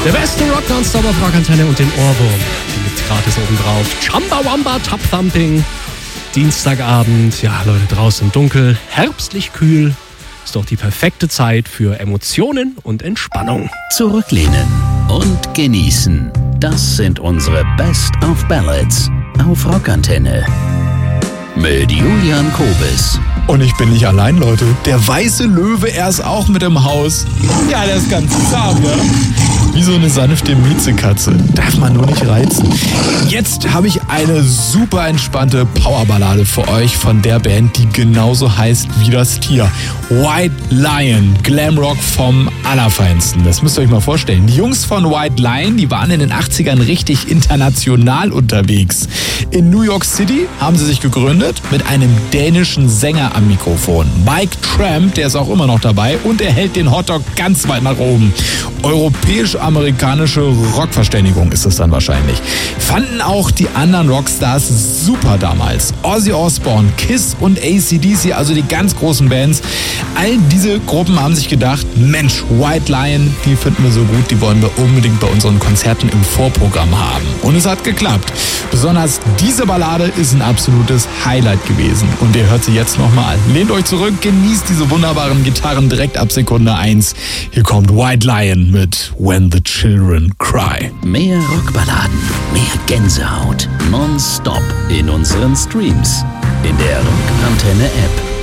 Der beste Rock nonstop auf Rockantenne und den Ohrwurm. Den gibt's gratis obendrauf. Chumbawamba Top Thumping. Dienstagabend, ja Leute, draußen dunkel, herbstlich kühl. Ist doch die perfekte Zeit für Emotionen und Entspannung. Zurücklehnen und genießen. Das sind unsere Best of Ballads auf Rockantenne. Mit Julian Kobis. Und ich bin nicht allein, Leute. Der weiße Löwe, er ist auch mit im Haus. Ja, der ist ganz zahm, ja. Wie so eine sanfte Miezekatze. Darf man nur nicht reizen. Jetzt habe ich eine super entspannte Powerballade für euch von der Band, die genauso heißt wie das Tier. White Lion, Glamrock vom Allerfeinsten. Das müsst ihr euch mal vorstellen. Die Jungs von White Lion, die waren in den 80ern richtig international unterwegs. In New York City haben sie sich gegründet mit einem dänischen Sänger am Mikrofon. Mike Tramp, der ist auch immer noch dabei und er hält den Hotdog ganz weit nach oben. Europäisch-amerikanische Rockverständigung ist es dann wahrscheinlich. Fanden auch die anderen Rockstars super damals. Ozzy Osbourne, Kiss und AC/DC, also die ganz großen Bands. All diese Gruppen haben sich gedacht, Mensch, White Lion, die finden wir so gut, die wollen wir unbedingt bei unseren Konzerten im Vorprogramm haben. Und es hat geklappt. Besonders diese Ballade ist ein absolutes Highlight gewesen. Und ihr hört sie jetzt nochmal. Lehnt euch zurück, genießt diese wunderbaren Gitarren direkt ab Sekunde 1. Hier kommt White Lion mit When the Children Cry. Mehr Rockballaden, mehr Gänsehaut, nonstop in unseren Streams, in der Rockantenne App